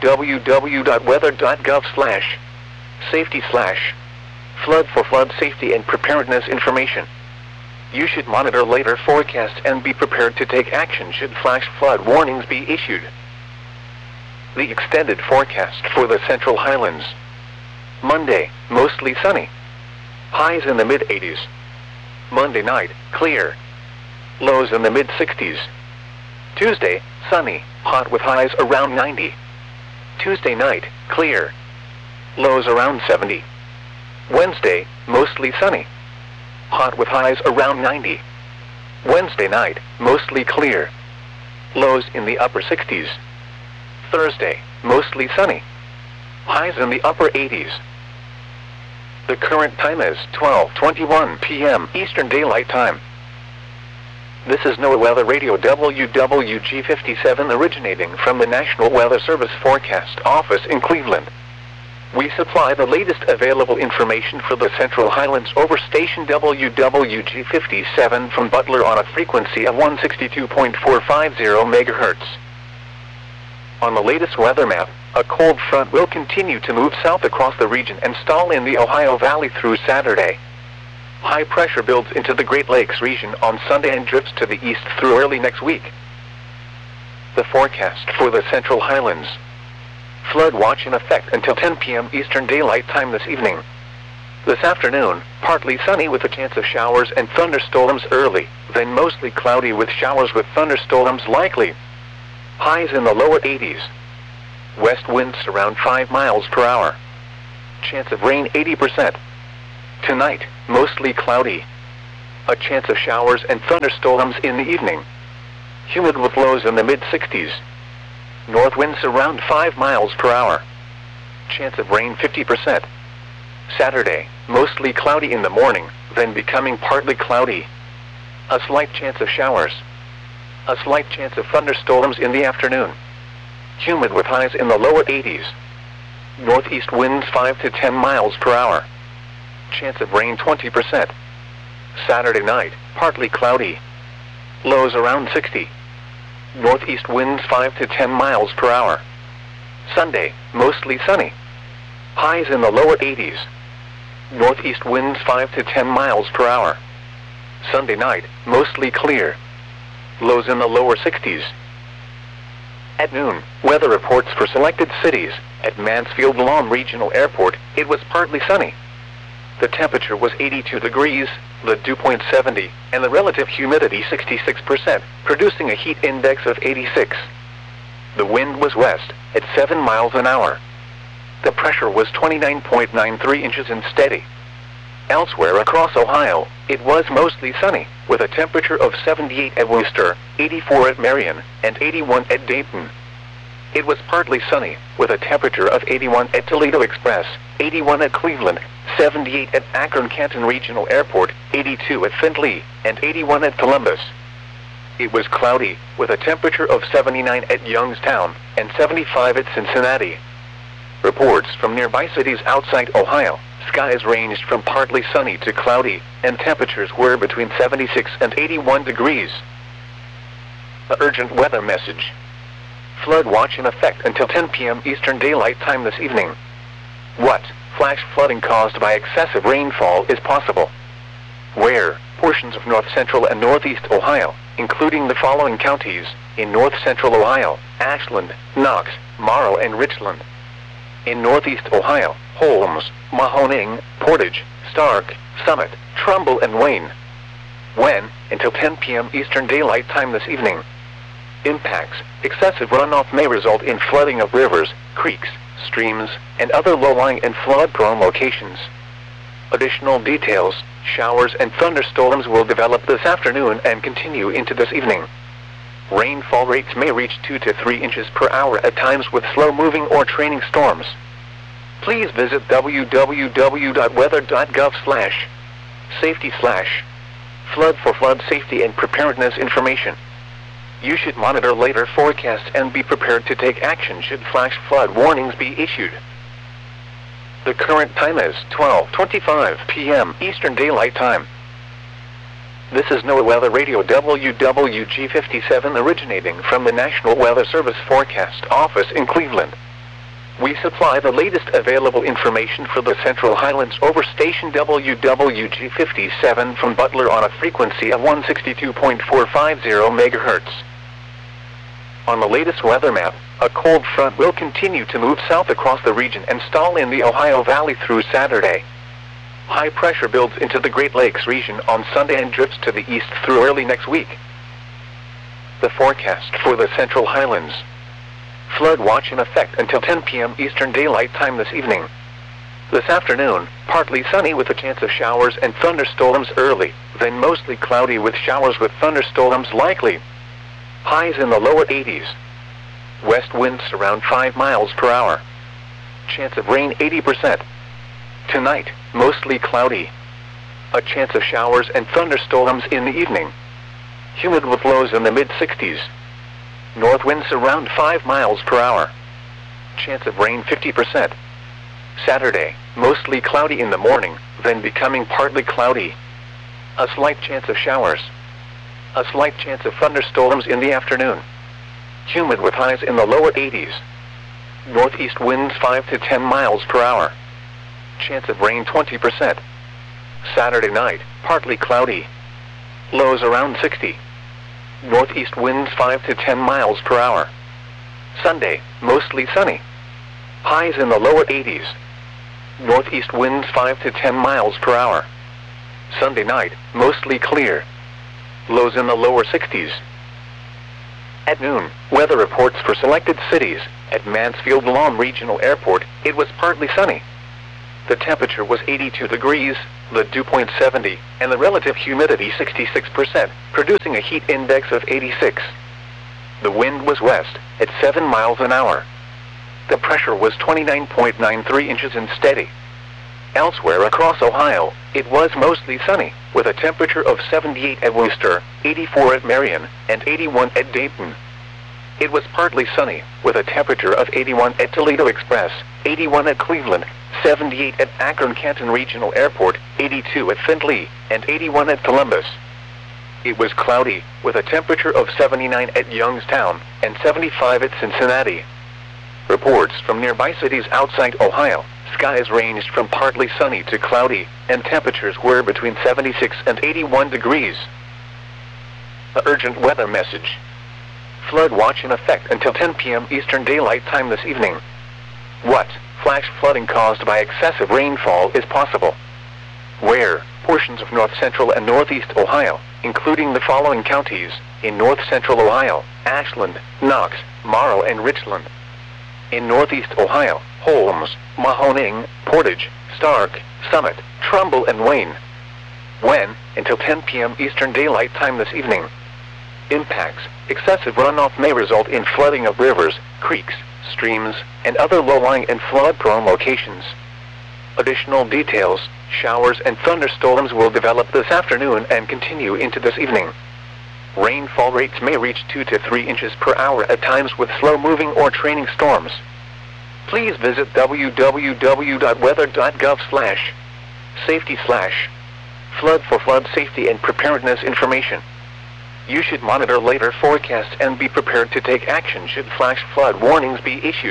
www.weather.gov/safety/flood for flood safety and preparedness information. You should monitor later forecasts and be prepared to take action should flash flood warnings be issued. The extended forecast for the Central Highlands. Monday, mostly sunny. Highs in the mid-80s. Monday night, clear. Lows in the mid-60s. Tuesday, sunny, hot with highs around 90. Tuesday night, clear. Lows around 70. Wednesday, mostly sunny. Hot with highs around 90. Wednesday night, mostly clear. Lows in the upper 60s. Thursday, mostly sunny. Highs in the upper 80s. The current time is 12:21 p.m. Eastern Daylight Time. This is NOAA Weather Radio WWG57 originating from the National Weather Service Forecast Office in Cleveland. We supply the latest available information for the Central Highlands over station WWG57 from Butler on a frequency of 162.450 MHz. On the latest weather map, a cold front will continue to move south across the region and stall in the Ohio Valley through Saturday. High pressure builds into the Great Lakes region on Sunday and drifts to the east through early next week. The forecast for the Central Highlands. Flood watch in effect until 10 p.m. Eastern Daylight Time this evening. This afternoon, partly sunny with a chance of showers and thunderstorms early, then mostly cloudy with showers with thunderstorms likely. Highs in the lower 80s. West winds around 5 miles per hour. Chance of rain 80%. Tonight, mostly cloudy. A chance of showers and thunderstorms in the evening. Humid with lows in the mid-60s. North winds around 5 miles per hour. Chance of rain 50%. Saturday, mostly cloudy in the morning, then becoming partly cloudy. A slight chance of showers. A slight chance of thunderstorms in the afternoon. Humid with highs in the lower 80s. Northeast winds 5 to 10 miles per hour. Chance of rain 20%. Saturday night, partly cloudy. Lows around 60. Northeast winds 5 to 10 miles per hour. Sunday, mostly sunny. Highs in the lower 80s. Northeast winds 5 to 10 miles per hour. Sunday night, mostly clear. Lows in the lower 60s. At noon, weather reports for selected cities. At Mansfield Lawn Regional Airport, it was partly sunny. The temperature was 82 degrees, the dew point 70, and the relative humidity 66%, producing a heat index of 86. The wind was west, at 7 miles an hour. The pressure was 29.93 inches and steady. Elsewhere across Ohio, it was mostly sunny, with a temperature of 78 at Wooster, 84 at Marion, and 81 at Dayton. It was partly sunny, with a temperature of 81 at Toledo Express, 81 at Cleveland, 78 at Akron-Canton Regional Airport, 82 at Findlay, and 81 at Columbus. It was cloudy, with a temperature of 79 at Youngstown, and 75 at Cincinnati. Reports from nearby cities outside Ohio, skies ranged from partly sunny to cloudy, and temperatures were between 76 and 81 degrees. The urgent weather message. Flood watch in effect until 10 p.m. Eastern Daylight Time this evening. What? Flash flooding caused by excessive rainfall is possible. Where? Portions of north central and northeast Ohio, including the following counties, in north central Ohio, Ashland, Knox, Morrow and Richland. In northeast Ohio, Holmes, Mahoning, Portage, Stark, Summit, Trumbull and Wayne. When? Until 10 p.m. Eastern Daylight Time this evening. Impacts. Excessive runoff may result in flooding of rivers, creeks, streams, and other low-lying and flood-prone locations. Additional details, showers and thunderstorms will develop this afternoon and continue into this evening. Rainfall rates may reach 2 to 3 inches per hour at times with slow-moving or training storms. Please visit www.weather.gov/safety/flood for flood safety and preparedness information. You should monitor later forecasts and be prepared to take action should flash flood warnings be issued. The current time is 12:25 p.m. Eastern Daylight Time. This is NOAA Weather Radio WWG57 originating from the National Weather Service Forecast Office in Cleveland. We supply the latest available information for the Central Highlands over station WWG57 from Butler on a frequency of 162.450 MHz. On the latest weather map, a cold front will continue to move south across the region and stall in the Ohio Valley through Saturday. High pressure builds into the Great Lakes region on Sunday and drifts to the east through early next week. The forecast for the Central Highlands. Flood watch in effect until 10 p.m. Eastern Daylight Time this evening. This afternoon, partly sunny with a chance of showers and thunderstorms early, then mostly cloudy with showers with thunderstorms likely. Highs in the lower 80s. West winds around 5 miles per hour. Chance of rain 80%. Tonight, mostly cloudy. A chance of showers and thunderstorms in the evening. Humid with lows in the mid-60s. North winds around 5 miles per hour. Chance of rain 50%. Saturday, mostly cloudy in the morning, then becoming partly cloudy. A slight chance of showers. A slight chance of thunderstorms in the afternoon. Humid with highs in the lower 80s. Northeast winds 5 to 10 miles per hour. Chance of rain 20%. Saturday night, partly cloudy. Lows around 60. Northeast winds 5 to 10 miles per hour. Sunday, mostly sunny. Highs in the lower 80s. Northeast winds 5 to 10 miles per hour. Sunday night, mostly clear. Lows in the lower 60s. At noon, weather reports for selected cities. At Mansfield Lawn Regional Airport, it was partly sunny. The temperature was 82 degrees, the dew point 70, and the relative humidity 66%, producing a heat index of 86. The wind was west, at 7 miles an hour. The pressure was 29.93 inches and steady. Elsewhere across Ohio, it was mostly sunny, with a temperature of 78 at Wooster, 84 at Marion, and 81 at Dayton. It was partly sunny, with a temperature of 81 at Toledo Express, 81 at Cleveland, 78 at Akron-Canton Regional Airport, 82 at Findlay, and 81 at Columbus. It was cloudy, with a temperature of 79 at Youngstown, and 75 at Cincinnati. Reports from nearby cities outside Ohio, skies ranged from partly sunny to cloudy, and temperatures were between 76 and 81 degrees. A urgent weather message. Flood watch in effect until 10 p.m. Eastern Daylight Time this evening. What? Flash flooding caused by excessive rainfall is possible. Where? Portions of north-central and northeast Ohio, including the following counties: in north-central Ohio, Ashland, Knox, Morrow, and Richland. In northeast Ohio, Holmes, Mahoning, Portage, Stark, Summit, Trumbull, and Wayne. When? Until 10 p.m. Eastern Daylight Time this evening. Impacts. Excessive runoff may result in flooding of rivers, creeks, streams, and other low-lying and flood-prone locations. Additional details: showers and thunderstorms will develop this afternoon and continue into this evening. Rainfall rates may reach 2 to 3 inches per hour at times with slow-moving or training storms. Please visit www.weather.gov/safety/flood for flood safety and preparedness information. You should monitor later forecasts and be prepared to take action should flash flood warnings be issued.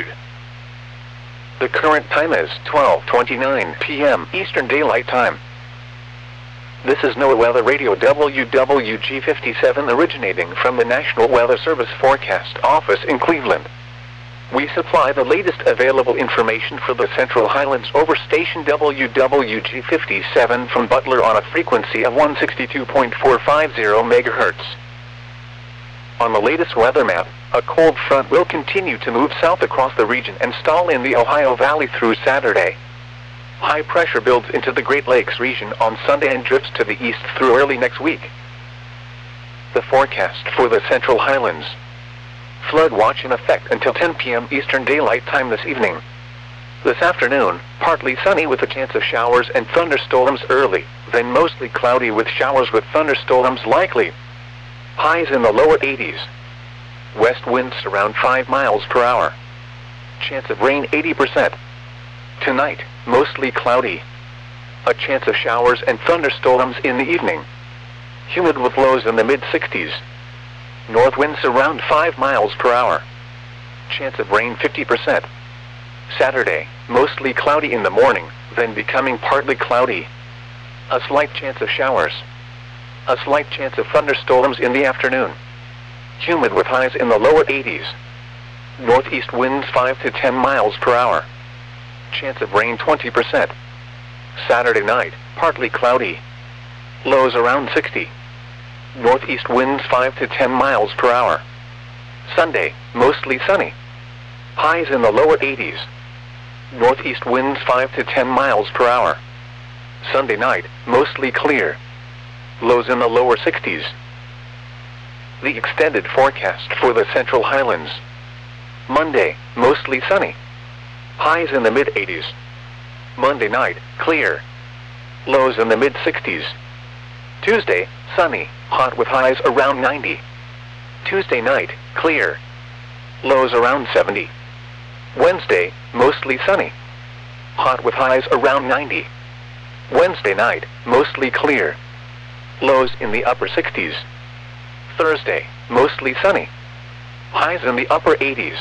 The current time is 12:29 p.m. Eastern Daylight Time. This is NOAA Weather Radio WWG57 originating from the National Weather Service Forecast Office in Cleveland. We supply the latest available information for the Central Highlands over station WWG57 from Butler on a frequency of 162.450 MHz. On the latest weather map, a cold front will continue to move south across the region and stall in the Ohio Valley through Saturday. High pressure builds into the Great Lakes region on Sunday and drifts to the east through early next week. The forecast for the Central Highlands. Flood watch in effect until 10 p.m. Eastern Daylight Time this evening. This afternoon, partly sunny with a chance of showers and thunderstorms early, then mostly cloudy with showers with thunderstorms likely. Highs in the lower 80s. West winds around 5 miles per hour. Chance of rain 80%. Tonight, mostly cloudy. A chance of showers and thunderstorms in the evening. Humid with lows in the mid-60s. North winds around 5 miles per hour. Chance of rain 50%. Saturday, mostly cloudy in the morning, then becoming partly cloudy. A slight chance of showers. A slight chance of thunderstorms in the afternoon. Humid with highs in the lower 80s. Northeast winds 5 to 10 miles per hour. Chance of rain 20%. Saturday night, partly cloudy. Lows around 60. Northeast winds 5 to 10 miles per hour. Sunday, mostly sunny. Highs in the lower 80s. Northeast winds 5 to 10 miles per hour. Sunday night, mostly clear. Lows in the lower 60s. The extended forecast for the Central Highlands. Monday, mostly sunny. Highs in the mid-80s. Monday night, clear. Lows in the mid-60s. Tuesday, sunny, hot with highs around 90. Tuesday night, clear. Lows around 70. Wednesday, mostly sunny. Hot with highs around 90. Wednesday night, mostly clear. Lows in the upper 60s. Thursday, mostly sunny. Highs in the upper 80s.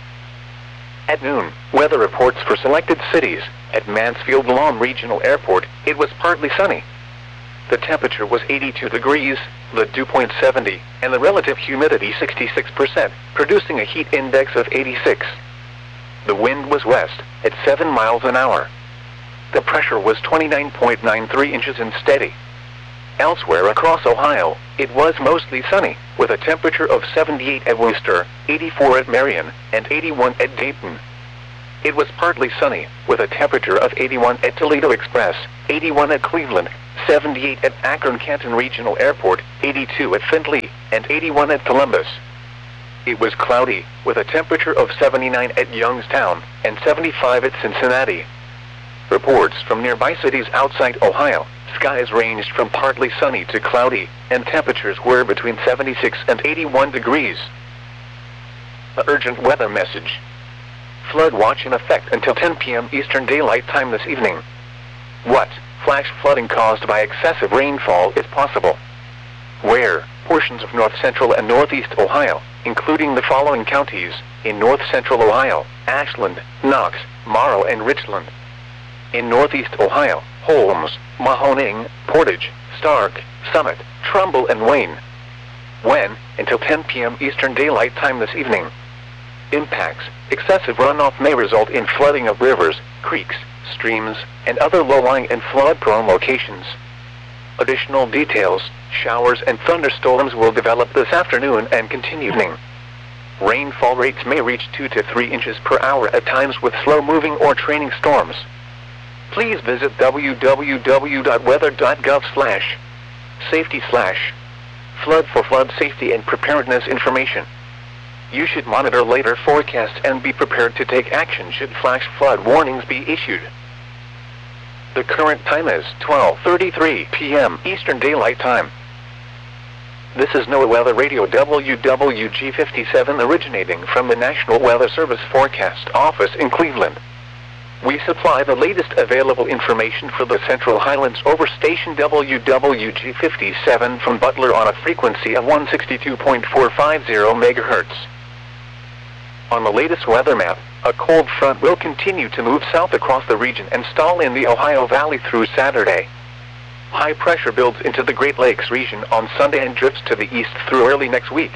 At noon, weather reports for selected cities. At Mansfield Lawn Regional Airport, it was partly sunny. The temperature was 82 degrees, the dew point 70, and the relative humidity 66%, producing a heat index of 86. The wind was west, at 7 miles an hour. The pressure was 29.93 inches and steady. Elsewhere across Ohio, it was mostly sunny, with a temperature of 78 at Wooster, 84 at Marion, and 81 at Dayton. It was partly sunny, with a temperature of 81 at Toledo Express, 81 at Cleveland, 78 at Akron-Canton Regional Airport, 82 at Findlay, and 81 at Columbus. It was cloudy, with a temperature of 79 at Youngstown, and 75 at Cincinnati. Reports from nearby cities outside Ohio, skies ranged from partly sunny to cloudy, and temperatures were between 76 and 81 degrees. The urgent weather message. Flood watch in effect until 10 p.m. Eastern Daylight Time this evening. What? Flash flooding caused by excessive rainfall is possible. Where? Portions of north central and northeast Ohio, including the following counties: in north central Ohio, Ashland, Knox, Morrow, and Richland. In northeast Ohio, Holmes, Mahoning, Portage, Stark, Summit, Trumbull, and Wayne. When? Until 10 p.m. Eastern Daylight Time this evening. Impacts. Excessive runoff may result in flooding of rivers, creeks, streams, and other low-lying and flood-prone locations. Additional details: showers and thunderstorms will develop this afternoon and continue evening. Rainfall rates may reach 2 to 3 inches per hour at times with slow-moving or training storms. Please visit www.weather.gov/safety/flood for flood safety and preparedness information. You should monitor later forecasts and be prepared to take action should flash flood warnings be issued. The current time is 12:33 p.m. Eastern Daylight Time. This is NOAA Weather Radio WWG57 originating from the National Weather Service Forecast Office in Cleveland. We supply the latest available information for the Central Highlands over station WWG57 from Butler on a frequency of 162.450 MHz. On the latest weather map, a cold front will continue to move south across the region and stall in the Ohio Valley through Saturday. High pressure builds into the Great Lakes region on Sunday and drifts to the east through early next week.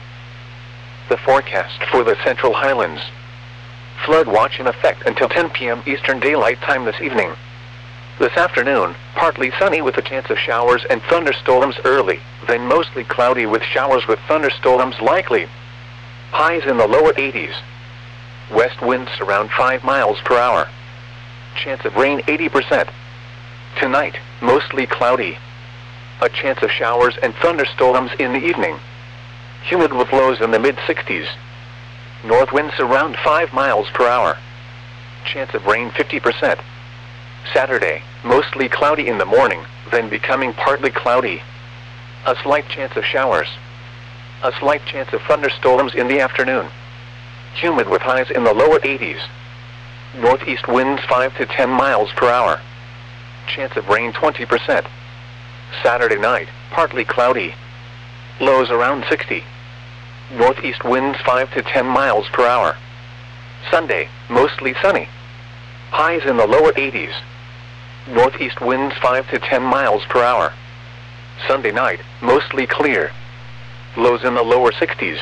The forecast for the Central Highlands. Flood watch in effect until 10 p.m. Eastern Daylight Time this evening. This afternoon, partly sunny with a chance of showers and thunderstorms early, then mostly cloudy with showers with thunderstorms likely. Highs in the lower 80s. West winds around 5 miles per hour. Chance of rain 80%. Tonight, mostly cloudy. A chance of showers and thunderstorms in the evening. Humid with lows in the mid-60s. North winds around 5 miles per hour. Chance of rain 50%. Saturday, mostly cloudy in the morning, then becoming partly cloudy. A slight chance of showers. A slight chance of thunderstorms in the afternoon. Humid with highs in the lower 80s. Northeast winds 5 to 10 miles per hour. Chance of rain 20%. Saturday night, partly cloudy. Lows around 60. Northeast winds 5 to 10 miles per hour. Sunday, mostly sunny. Highs in the lower 80s. Northeast winds 5 to 10 miles per hour. Sunday night, mostly clear. Lows in the lower 60s.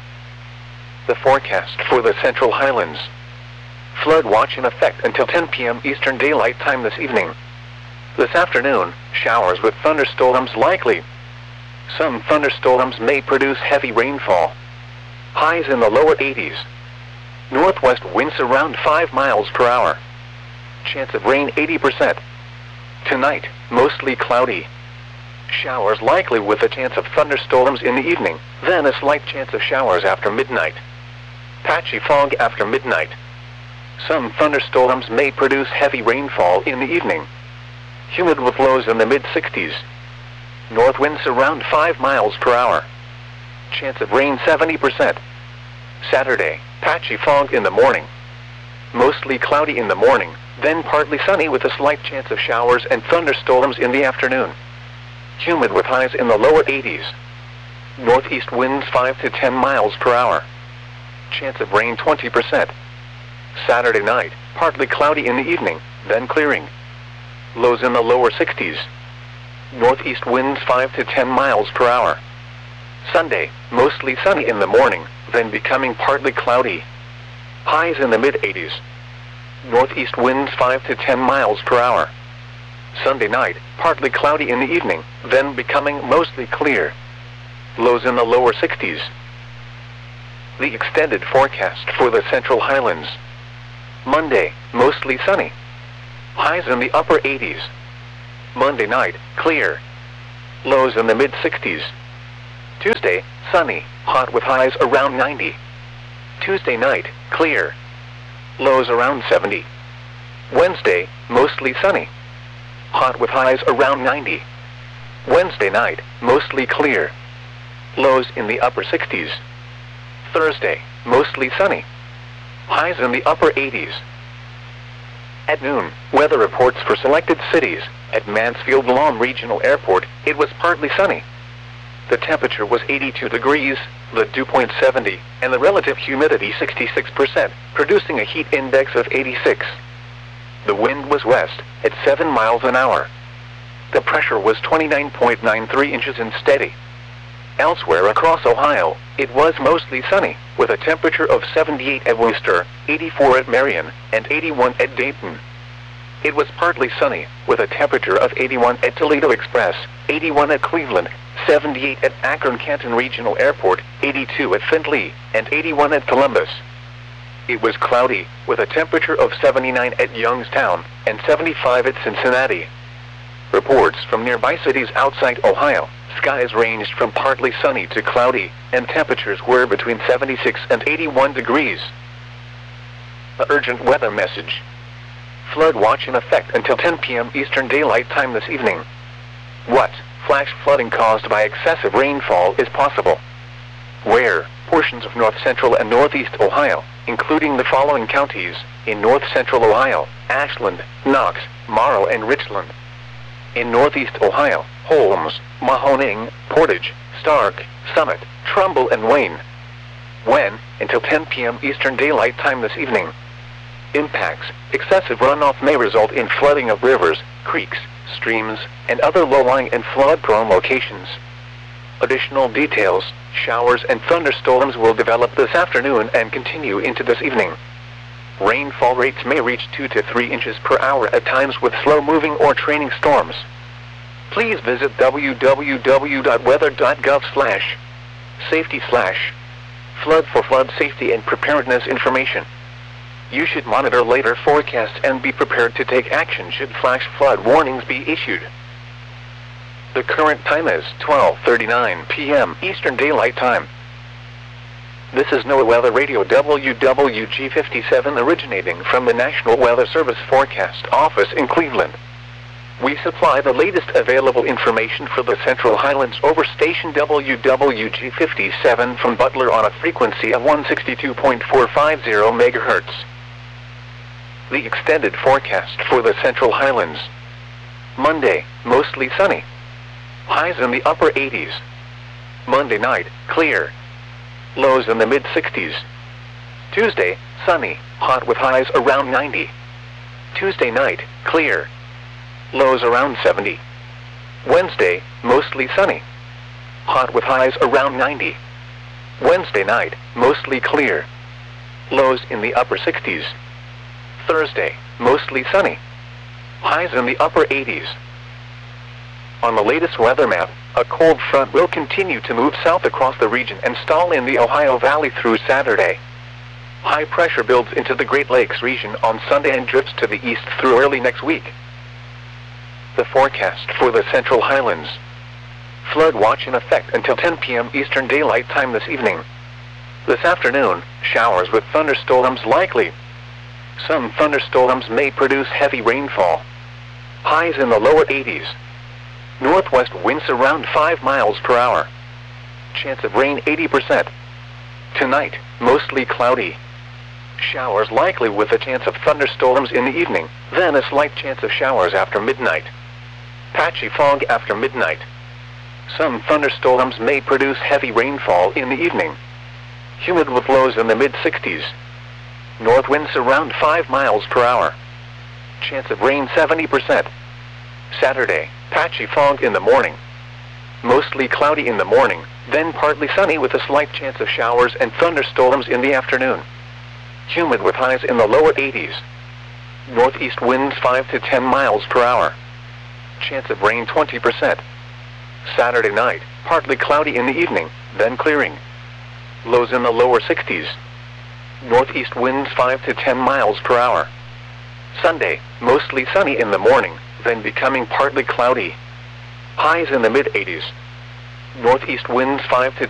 The forecast for the Central Highlands. Flood watch in effect until 10 p.m. Eastern Daylight Time this evening. This afternoon, showers with thunderstorms likely. Some thunderstorms may produce heavy rainfall. Highs in the lower 80s. Northwest winds around 5 miles per hour. Chance of rain 80%. Tonight, mostly cloudy. Showers likely with a chance of thunderstorms in the evening, then a slight chance of showers after midnight. Patchy fog after midnight. Some thunderstorms may produce heavy rainfall in the evening. Humid with lows in the mid-60s. North winds around 5 miles per hour. Chance of rain 70%. Saturday, patchy fog in the morning. Mostly cloudy in the morning, then partly sunny with a slight chance of showers and thunderstorms in the afternoon. Humid with highs in the lower 80s. Northeast winds 5 to 10 miles per hour. Chance of rain 20%. Saturday night, partly cloudy in the evening, then clearing. Lows in the lower 60s. Northeast winds 5 to 10 miles per hour. Sunday, mostly sunny in the morning, then becoming partly cloudy. Highs in the mid-80s. Northeast winds 5 to 10 miles per hour. Sunday night, partly cloudy in the evening, then becoming mostly clear. Lows in the lower 60s. The extended forecast for the Central Highlands. Monday, mostly sunny. Highs in the upper 80s. Monday night, clear. Lows in the mid-60s. Tuesday, sunny, hot with highs around 90. Tuesday night, clear. Lows around 70. Wednesday, mostly sunny. Hot with highs around 90. Wednesday night, mostly clear. Lows in the upper 60s. Thursday, mostly sunny. Highs in the upper 80s. At noon, weather reports for selected cities. At Mansfield Lahm Regional Airport, it was partly sunny. The temperature was 82 degrees, the dew point 70, and the relative humidity 66%, producing a heat index of 86. The wind was west, at 7 miles an hour. The pressure was 29.93 inches and steady. Elsewhere across Ohio, it was mostly sunny, with a temperature of 78 at Wooster, 84 at Marion, and 81 at Dayton. It was partly sunny, with a temperature of 81 at Toledo Express, 81 at Cleveland, 78 at Akron-Canton Regional Airport, 82 at Findlay, and 81 at Columbus. It was cloudy, with a temperature of 79 at Youngstown, and 75 at Cincinnati. Reports from nearby cities outside Ohio, skies ranged from partly sunny to cloudy, and temperatures were between 76 and 81 degrees. An urgent weather message. Flood watch in effect until 10 p.m. Eastern Daylight Time this evening. What? Flash flooding caused by excessive rainfall is possible. Where? Portions of north-central and northeast Ohio, including the following counties: in north-central Ohio, Ashland, Knox, Morrow, and Richland. In northeast Ohio, Holmes, Mahoning, Portage, Stark, Summit, Trumbull, and Wayne. When? Until 10 p.m. Eastern Daylight Time this evening. Impacts: excessive runoff may result in flooding of rivers, creeks, streams, and other low-lying and flood-prone locations. Additional details: showers and thunderstorms will develop this afternoon and continue into this evening. Rainfall rates may reach 2 to 3 inches per hour at times with slow-moving or training storms. Please visit www.weather.gov/safety/flood for flood safety and preparedness information. You should monitor later forecasts and be prepared to take action should flash flood warnings be issued. The current time is 12:39 p.m. Eastern Daylight Time. This is NOAA Weather Radio WWG57 originating from the National Weather Service Forecast Office in Cleveland. We supply the latest available information for the Central Highlands over station WWG57 from Butler on a frequency of 162.450 MHz. The extended forecast for the Central Highlands. Monday, mostly sunny. Highs in the upper 80s. Monday night, clear. Lows in the mid-60s. Tuesday, sunny, hot with highs around 90. Tuesday night, clear. Lows around 70. Wednesday, mostly sunny. Hot with highs around 90. Wednesday night, mostly clear. Lows in the upper 60s. Thursday, mostly sunny. Highs in the upper 80s. On the latest weather map, a cold front will continue to move south across the region and stall in the Ohio Valley through Saturday. High pressure builds into the Great Lakes region on Sunday and drifts to the east through early next week. The forecast for the Central Highlands. Flood watch in effect until 10 p.m. Eastern Daylight Time this evening. This afternoon, showers with thunderstorms likely. Some thunderstorms may produce heavy rainfall. Highs in the lower 80s. Northwest winds around 5 miles per hour. Chance of rain 80%. Tonight, mostly cloudy. Showers likely with a chance of thunderstorms in the evening, then a slight chance of showers after midnight. Patchy fog after midnight. Some thunderstorms may produce heavy rainfall in the evening. Humid with lows in the mid-60s. North winds around 5 miles per hour. Chance of rain 70%. Saturday, patchy fog in the morning. Mostly cloudy in the morning, then partly sunny with a slight chance of showers and thunderstorms in the afternoon. Humid with highs in the lower 80s. Northeast winds 5 to 10 miles per hour. chance of rain 20%. Saturday night, partly cloudy in the evening, then clearing. Lows in the lower 60s. Northeast winds 5 to 10 miles per hour. Sunday, mostly sunny in the morning, then becoming partly cloudy. Highs in the mid-80s. Northeast winds 5 to